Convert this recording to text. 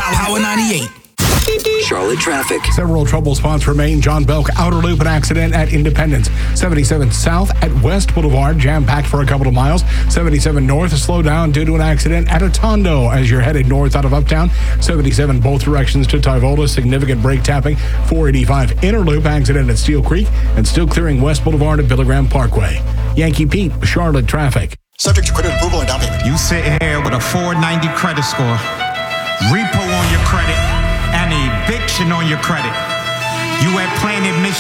Power 98. Charlotte traffic. Several trouble spots remain. John Belk outer loop, an accident at Independence. 77 south at West Boulevard, jam-packed for a couple of miles. 77 north, a slowdown due to an accident at Atondo as you're headed north out of Uptown. 77 both directions to Tyvola, significant brake tapping. 485 inner loop, accident at Steel Creek, and still clearing West Boulevard at Billy Graham Parkway. Yankee Pete, Charlotte traffic. Subject to credit approval and down payment. You sitting here with a 490 credit score, repo on your credit, and eviction on your credit. You at Planet Mission.